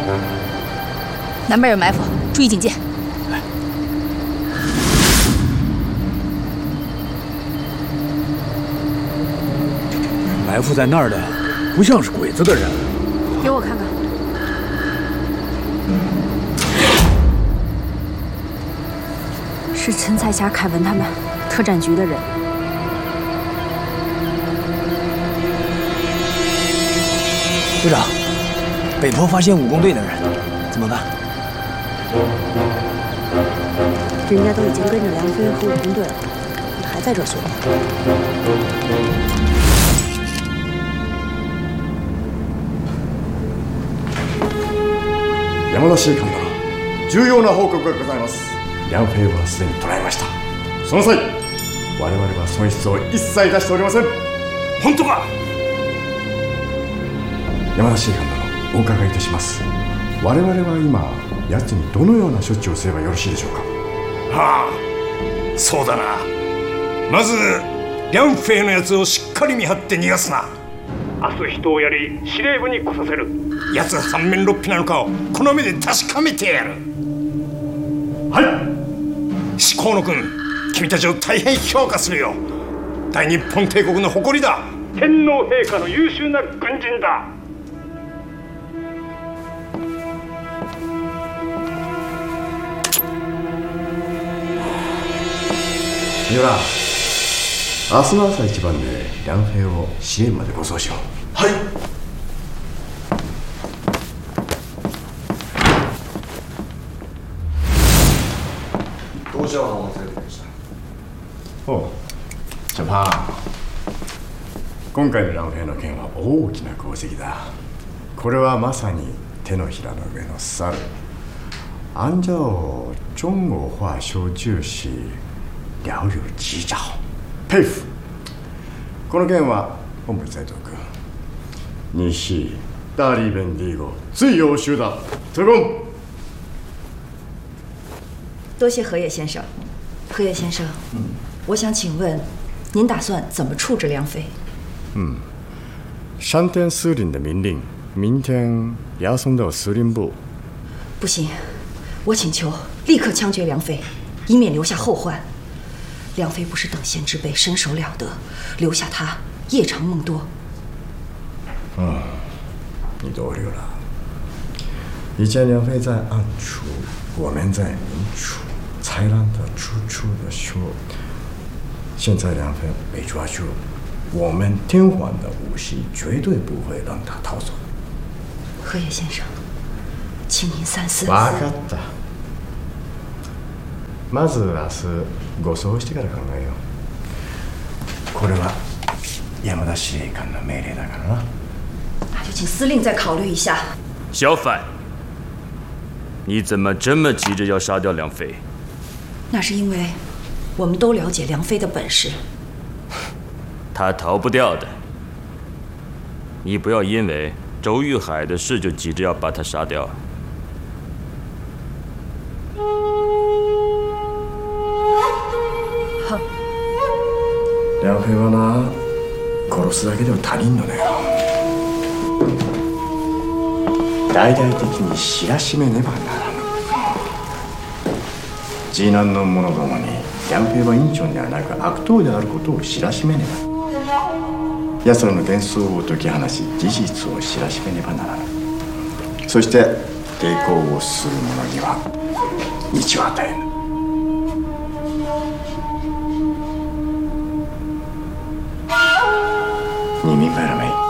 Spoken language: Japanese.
南边有埋伏，注意警戒。 埋伏在那儿的，不像是鬼子的人。 给我看看。是陈彩霞、凯文他们特战局的人。 队长，北坡发现武工队的人，怎么办？ 人家都已经跟着梁飞和武工队了，你还在这学？ 山田司令官殿、重要な報告がございます。梁飞はすでに捕らえました。その際、我々は損失を一切出しておりません。 本当か？ 山田司令官殿、お伺いいたします。我々は今、奴にどのような処置をすればよろしいでしょうか？ はあ、そうだな。まず梁飞のやつをしっかり見張って逃がすな。明日人をやり司令部に来させる。奴が三面六臂なのかをこの目で確かめてやる。 はい。 河野君、君たちを大変評価するよ。大日本帝国の誇りだ。天皇陛下の優秀な軍人だ。 三浦、明日の朝一番で梁飞を支援まで護送しよう。 はい。 同社班を連れてきました。おう、ジャパン。今回の梁飛の件は大きな功績だ。これはまさに手のひらの上の猿。按照中国话说就是了了指掌。佩服。この件は本部に伝えておく。你是大力本地国最优秀的特工。 多谢河野先生。河野先生，我想请问，您打算怎么处置梁飞？ 山田司令的命令，明天押送到司令部。 不行，我请求立刻枪决梁飞，以免留下后患。梁飞不是等闲之辈，身手了得，留下他夜长梦多。 你多虑了。以前梁飞在暗处，我们在明处，才让他处处的说。现在梁飞被抓住，我们天皇的武士绝对不会让他逃走。 河野先生，请您三思。 分かった。まず明日護送してから考えよう。これは山田司令官の命令だからな。 那就请司令再考虑一下。 小反，你怎么这么急着要杀掉梁飞？ 那是因为我们都了解梁飞的本事， 他逃不掉的。你不要因为周玉海的事就急着要把他杀掉。 梁飛はな、殺すだけでは足りんのだよ。大々的に知らしめねばならぬ。次男の者どもに梁飛は院長ではなく悪党であることを知らしめねば。奴らの幻想を解き放し、事実を知らしめねばならぬ。そして抵抗をする者には道を与えぬ。你明白了没？